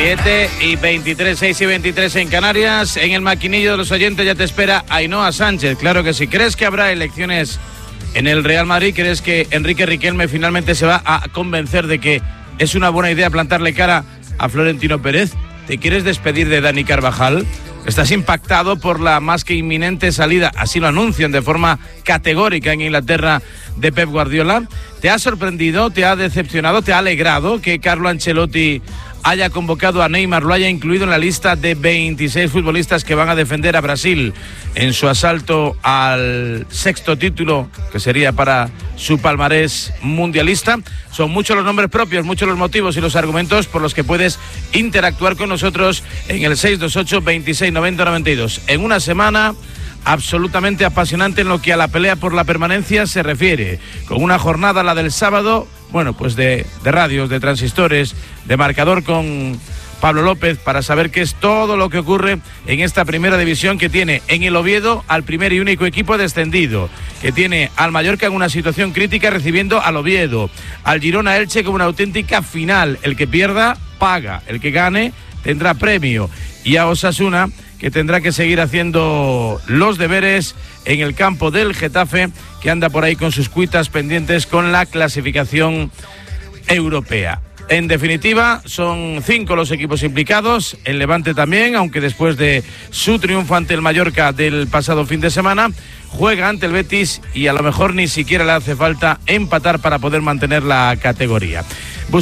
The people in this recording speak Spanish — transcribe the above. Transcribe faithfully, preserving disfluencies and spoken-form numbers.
siete y veintitrés, seis y veintitrés en Canarias. En el maquinillo de los oyentes ya te espera Ainhoa Sánchez. Claro que sí. ¿Crees que habrá elecciones en el Real Madrid? ¿Crees que Enrique Riquelme finalmente se va a convencer de que es una buena idea plantarle cara a Florentino Pérez? ¿Te quieres despedir de Dani Carvajal? ¿Estás impactado por la más que inminente salida, así lo anuncian de forma categórica en Inglaterra, de Pep Guardiola? ¿Te ha sorprendido, te ha decepcionado, te ha alegrado que Carlo Ancelotti haya convocado a Neymar, lo haya incluido en la lista de veintiséis futbolistas que van a defender a Brasil en su asalto al sexto título, que sería para su palmarés mundialista? Son muchos los nombres propios, muchos los motivos y los argumentos por los que puedes interactuar con nosotros en el seis dos ocho, veintiséis, noventa, noventa y dos. En una semana absolutamente apasionante en lo que a la pelea por la permanencia se refiere, con una jornada, la del sábado, bueno, pues de, de radios, de transistores, de marcador con Pablo López, para saber qué es todo lo que ocurre en esta primera división, que tiene en el Oviedo al primer y único equipo descendido, que tiene al Mallorca en una situación crítica recibiendo al Oviedo, al Girona Elche con una auténtica final. El que pierda paga, el que gane tendrá premio, y a Osasuna, que tendrá que seguir haciendo los deberes en el campo del Getafe, que anda por ahí con sus cuitas pendientes con la clasificación europea. En definitiva, son cinco los equipos implicados, el Levante también, aunque después de su triunfo ante el Mallorca del pasado fin de semana, juega ante el Betis y a lo mejor ni siquiera le hace falta empatar para poder mantener la categoría.